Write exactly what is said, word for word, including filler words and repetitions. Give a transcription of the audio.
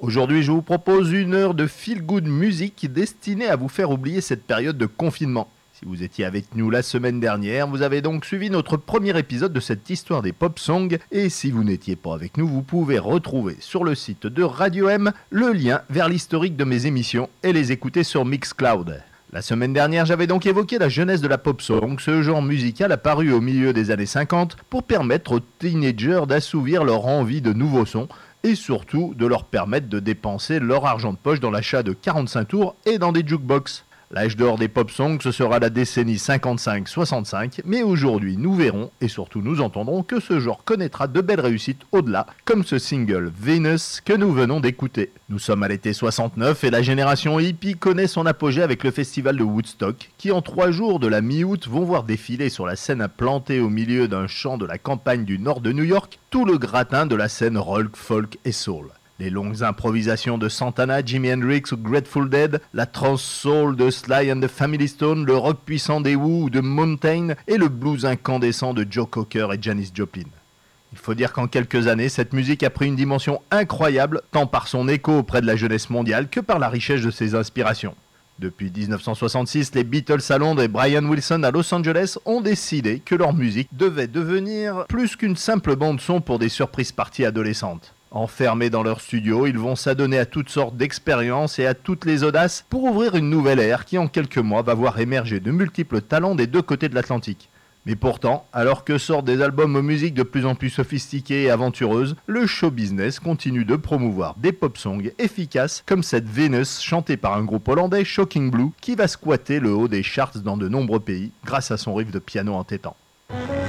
Aujourd'hui, je vous propose une heure de feel-good music destinée à vous faire oublier cette période de confinement. Si vous étiez avec nous la semaine dernière, vous avez donc suivi notre premier épisode de cette histoire des pop songs. Et si vous n'étiez pas avec nous, vous pouvez retrouver sur le site de Radio M le lien vers l'historique de mes émissions et les écouter sur Mixcloud. La semaine dernière, j'avais donc évoqué la jeunesse de la pop song, ce genre musical apparu au milieu des années cinquante pour permettre aux teenagers d'assouvir leur envie de nouveaux sons et surtout de leur permettre de dépenser leur argent de poche dans l'achat de quarante-cinq tours et dans des jukebox. L'âge d'or des pop songs, ce sera la décennie cinquante-cinq soixante-cinq, mais aujourd'hui nous verrons et surtout nous entendrons que ce genre connaîtra de belles réussites au-delà, comme ce single Venus que nous venons d'écouter. Nous sommes à l'été soixante-neuf et la génération hippie connaît son apogée avec le festival de Woodstock, qui en trois jours de la mi-août vont voir défiler sur la scène implantée au milieu d'un champ de la campagne du nord de New York, tout le gratin de la scène rock, folk et soul. Les longues improvisations de Santana, Jimi Hendrix ou Grateful Dead, la trance soul de Sly and the Family Stone, le rock puissant des Who ou de Mountain et le blues incandescent de Joe Cocker et Janis Joplin. Il faut dire qu'en quelques années, cette musique a pris une dimension incroyable, tant par son écho auprès de la jeunesse mondiale que par la richesse de ses inspirations. Depuis dix-neuf cent soixante-six, les Beatles à Londres et Brian Wilson à Los Angeles ont décidé que leur musique devait devenir plus qu'une simple bande-son pour des surprises parties adolescentes. Enfermés dans leur studio, ils vont s'adonner à toutes sortes d'expériences et à toutes les audaces pour ouvrir une nouvelle ère qui en quelques mois va voir émerger de multiples talents des deux côtés de l'Atlantique. Mais pourtant, alors que sortent des albums aux musiques de plus en plus sophistiquées et aventureuses, le show business continue de promouvoir des pop songs efficaces comme cette Venus chantée par un groupe hollandais Shocking Blue qui va squatter le haut des charts dans de nombreux pays grâce à son riff de piano entêtant.